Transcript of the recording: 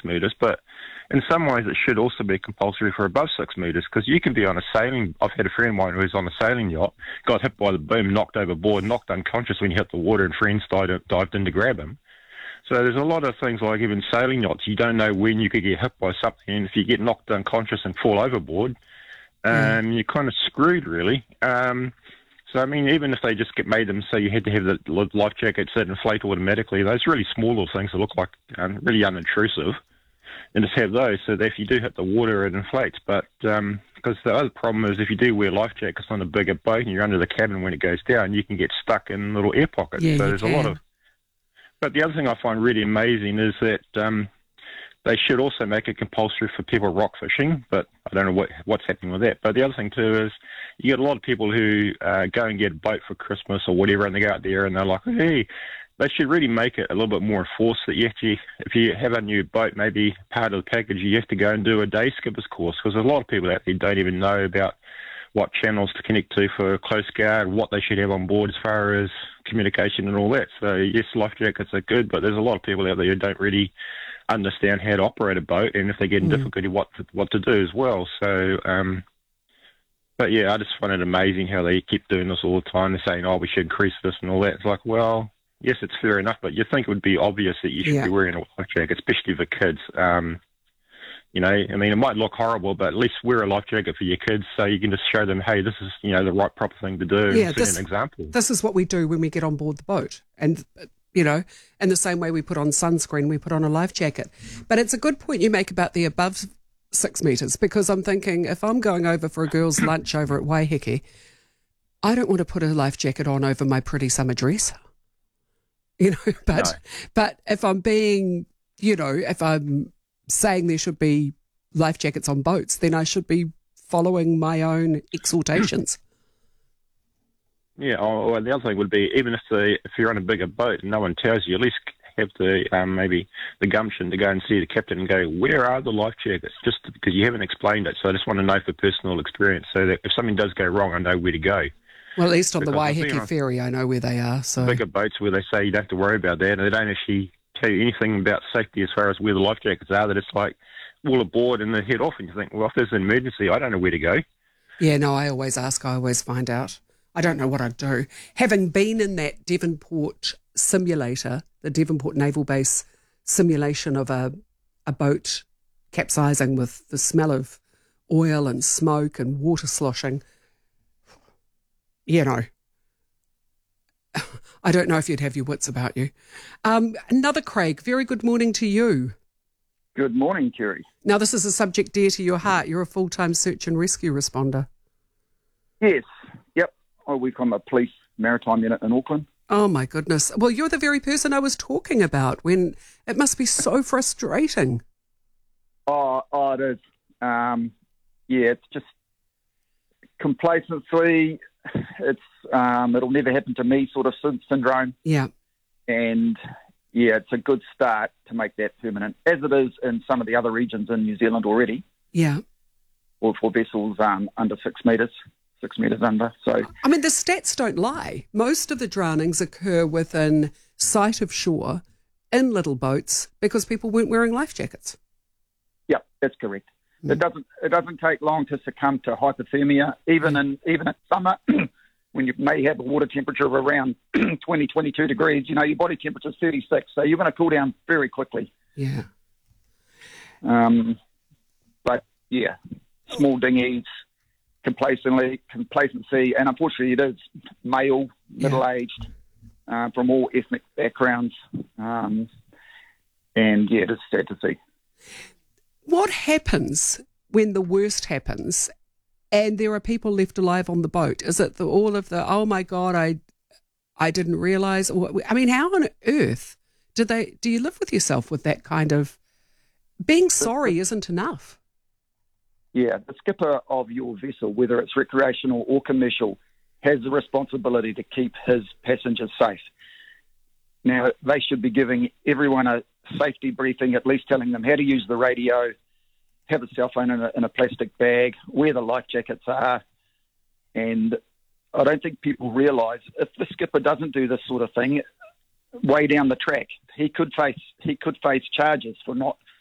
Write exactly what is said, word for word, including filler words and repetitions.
six metres, but in some ways it should also be compulsory for above six metres, because you can be on a sailing, I've had a friend of mine who was on a sailing yacht, got hit by the boom, knocked overboard, knocked unconscious when he hit the water, and friends dived, dived in to grab him. So there's a lot of things, like even sailing yachts, you don't know when you could get hit by something, and if you get knocked unconscious and fall overboard, um, mm. you're kind of screwed, really. Um, so, I mean, even if they just get made them so you had to have the life jackets that inflate automatically, those really small little things that look like um, really unintrusive, and just have those so that if you do hit the water, it inflates. But um, because the other problem is if you do wear life jackets on a bigger boat and you're under the cabin when it goes down, you can get stuck in little air pockets. Yeah, so you there's can. a lot of... But the other thing I find really amazing is that um, they should also make it compulsory for people rock fishing, but I don't know what what's happening with that. But the other thing too is you get a lot of people who uh, go and get a boat for Christmas or whatever, and they go out there and they're like, hey, they should really make it a little bit more enforced that you have to, if you have a new boat, maybe part of the package, you have to go and do a day skipper's course, because a lot of people out there don't even know about what channels to connect to for Coast Guard, what they should have on board as far as communication and all that. So yes, life jackets are good, but there's a lot of people out there who don't really understand how to operate a boat, and if they get in mm. difficulty, what to, what to do as well. So, um, but yeah, I just find it amazing how they keep doing this all the time. They're saying, oh, we should increase this and all that. It's like, well, yes, it's fair enough, but you think it would be obvious that you should yeah. be wearing a life jacket, especially for kids. Um, You know, I mean, it might look horrible, but at least wear a life jacket for your kids so you can just show them, hey, this is, you know, the right, proper thing to do. Yeah, and this, set an example. This is what we do when we get on board the boat. And, you know, in the same way we put on sunscreen, we put on a life jacket. But it's a good point you make about the above six metres, because I'm thinking if I'm going over for a girls' lunch over at Waiheke, I don't want to put a life jacket on over my pretty summer dress. You know, but No. but if I'm being, you know, if I'm saying there should be life jackets on boats, then I should be following my own exhortations. Yeah, or, or the other thing would be, even if the if you're on a bigger boat and no one tells you, at least have the um, maybe the gumption to go and see the captain and go, where are the life jackets? Just because you haven't explained it. So I just want to know for personal experience, so that if something does go wrong, I know where to go. Well, at least on because the Waiheke ferry, I know where they are. So bigger boats where they say you don't have to worry about that, and they don't actually tell you anything about safety as far as where the life jackets are, that it's like all aboard and they head off, and you think, well, if there's an emergency, I don't know where to go. Yeah, no, I always ask, I always find out. I don't know what I'd do. Having been in that Devonport simulator, the Devonport Naval Base simulation of a, a boat capsizing with the smell of oil and smoke and water sloshing, you know, I don't know if you'd have your wits about you. Um, another Craig, very good morning to you. Good morning, Kerry. Now, this is a subject dear to your heart. You're a full-time search and rescue responder. Yes, yep. I work on the police maritime unit in Auckland. Oh, my goodness. Well, you're the very person I was talking about when it must be so frustrating. Oh, oh it is. Um, yeah, it's just complacency. It's um, it'll never happen to me sort of syndrome. Yeah. And, yeah, it's a good start to make that permanent, as it is in some of the other regions in New Zealand already. Yeah. Or for vessels um, under six metres, six metres under. So, I mean, the stats don't lie. Most of the drownings occur within sight of shore in little boats because people weren't wearing life jackets. Yeah, that's correct. Mm. It doesn't it doesn't take long to succumb to hypothermia, even in even in summer, when you may have a water temperature of around twenty, twenty-two degrees. You know, your body temperature is thirty-six, so you're going to cool down very quickly. Yeah. Um, but yeah, small dinghies, complacency, complacency, and unfortunately, it is male, middle-aged, uh, from all ethnic backgrounds, um, and yeah, it's sad to see. What happens when the worst happens and there are people left alive on the boat? Is it the, all of the, oh my God, I I didn't realise? Or, I mean, how on earth do they, do you live with yourself with that kind of, being sorry isn't enough? Yeah, the skipper of your vessel, whether it's recreational or commercial, has the responsibility to keep his passengers safe. Now, they should be giving everyone a safety briefing, at least telling them how to use the radio, have a cell phone in a, in a plastic bag, where the life jackets are. And I don't think people realise if the skipper doesn't do this sort of thing way down the track, he could face he could face charges for not